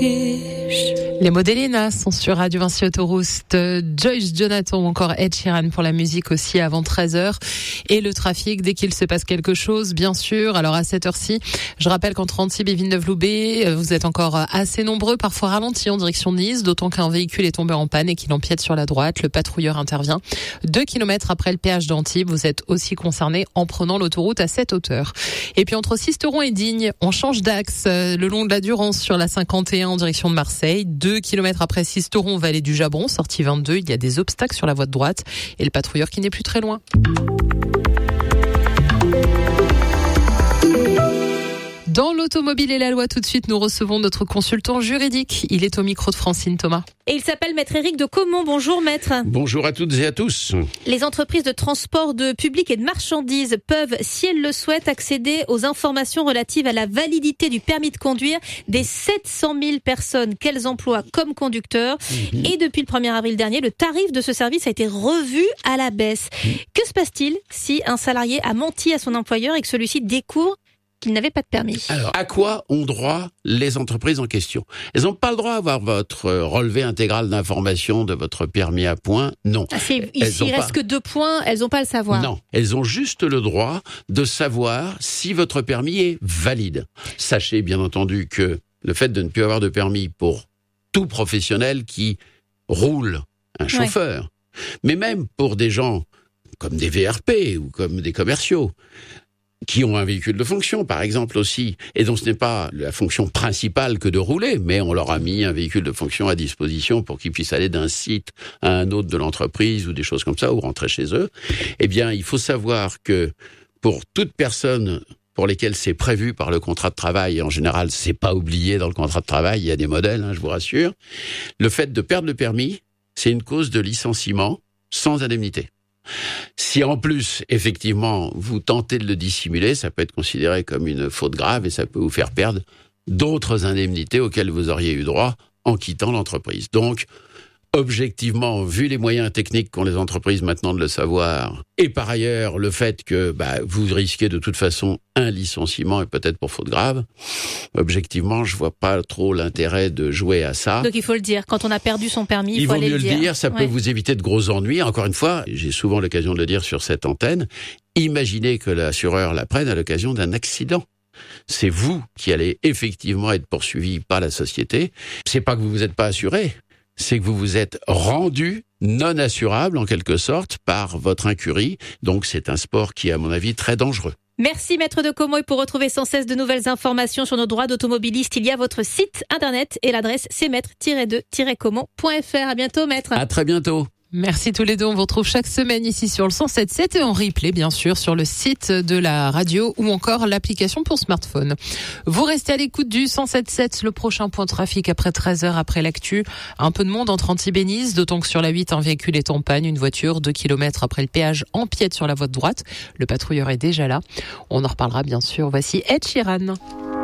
Les Modelena sont sur Radio Vinci Autoroute, Joyce Jonathan ou encore Ed Sheeran pour la musique aussi avant 13h. Et le trafic, dès qu'il se passe quelque chose, bien sûr. Alors à cette heure-ci, je rappelle qu'entre Antibes et Villeneuve-Loubet, vous êtes encore assez nombreux, parfois ralentis en direction de Nice, d'autant qu'un véhicule est tombé en panne et qu'il empiète sur la droite. Le patrouilleur intervient 2 km après le péage d'Antibes. Vous êtes aussi concernés en prenant l'autoroute à cette hauteur. Et puis entre Sisteron et Digne, on change d'axe le long de la Durance sur la 51 en direction de Marseille. 2 km après Sisteron, vallée du Jabron, sortie 22, il y a des obstacles sur la voie de droite et le patrouilleur qui n'est plus très loin. Dans l'automobile et la loi, tout de suite, nous recevons notre consultant juridique. Il est au micro de Francine Thomas. Et il s'appelle Maître Éric de Caumont. Bonjour Maître. Bonjour à toutes et à tous. Les entreprises de transport de public et de marchandises peuvent, si elles le souhaitent, accéder aux informations relatives à la validité du permis de conduire des 700 000 personnes qu'elles emploient comme conducteurs. Et depuis le 1er avril dernier, le tarif de ce service a été revu à la baisse. Que se passe-t-il si un salarié a menti à son employeur et que celui-ci découvre qu'il n'avait pas de permis? Alors, à quoi ont droit les entreprises en question? Elles n'ont pas le droit d'avoir votre relevé intégral d'information de votre permis à points, non. S'il reste que 2 points, elles n'ont pas à le savoir. Non, elles ont juste le droit de savoir si votre permis est valide. Sachez bien entendu que le fait de ne plus avoir de permis pour tout professionnel qui roule un chauffeur, mais même pour des gens comme des VRP ou comme des commerciaux, qui ont un véhicule de fonction, par exemple, aussi, et dont ce n'est pas la fonction principale que de rouler, mais on leur a mis un véhicule de fonction à disposition pour qu'ils puissent aller d'un site à un autre de l'entreprise ou des choses comme ça, ou rentrer chez eux. Eh bien, il faut savoir que pour toute personne pour lesquelles c'est prévu par le contrat de travail, et en général, c'est pas oublié dans le contrat de travail, il y a des modèles, je vous rassure, le fait de perdre le permis, c'est une cause de licenciement sans indemnité. Si en plus, effectivement, vous tentez de le dissimuler, ça peut être considéré comme une faute grave et ça peut vous faire perdre d'autres indemnités auxquelles vous auriez eu droit en quittant l'entreprise. Donc, objectivement, vu les moyens techniques qu'ont les entreprises maintenant de le savoir, et par ailleurs le fait que vous risquez de toute façon un licenciement et peut-être pour faute grave, objectivement, je vois pas trop l'intérêt de jouer à ça. Donc il faut le dire, quand on a perdu son permis, il faut aller le dire. Il vaut mieux le dire, ça peut vous éviter de gros ennuis. Encore une fois, j'ai souvent l'occasion de le dire sur cette antenne, imaginez que l'assureur la prenne à l'occasion d'un accident. C'est vous qui allez effectivement être poursuivi par la société. C'est pas que vous vous êtes pas assuré, c'est que vous vous êtes rendu non assurable, en quelque sorte, par votre incurie. Donc, c'est un sport qui est, à mon avis, très dangereux. Merci, Maître de Caumont. Et pour retrouver sans cesse de nouvelles informations sur nos droits d'automobiliste, il y a votre site internet et l'adresse c'est maître-de-caumont.fr. À bientôt, Maître. À très bientôt. Merci tous les deux. On vous retrouve chaque semaine ici sur le 107.7 et en replay, bien sûr, sur le site de la radio ou encore l'application pour smartphone. Vous restez à l'écoute du 107.7, le prochain point de trafic après 13h après l'actu. Un peu de monde entre Antibes et Nice, d'autant que sur la 8, un véhicule est en panne, une voiture 2 km après le péage empiète sur la voie de droite. Le patrouilleur est déjà là. On en reparlera, bien sûr. Voici Ed Sheeran.